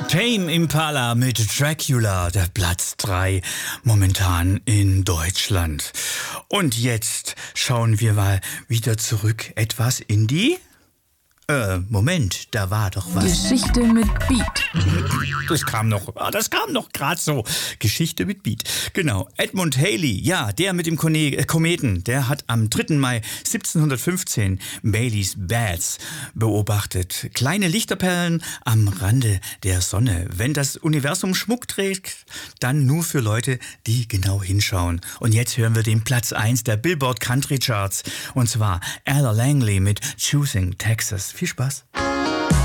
Tame Impala mit Dracula, der Platz 3 momentan in Deutschland. Und jetzt schauen wir mal wieder zurück etwas in die... Moment, da war doch was. Geschichte mit Beat. Das kam noch gerade so. Geschichte mit Beat. Genau. Edmund Halley, ja, der mit dem Kometen, der hat am 3. Mai 1715 Baily's Baths beobachtet. Kleine Lichterperlen am Rande der Sonne. Wenn das Universum Schmuck trägt, dann nur für Leute, die genau hinschauen. Und jetzt hören wir den Platz 1 der Billboard Country Charts. Und zwar Ella Langley mit Choosing Texas. Viel Spaß.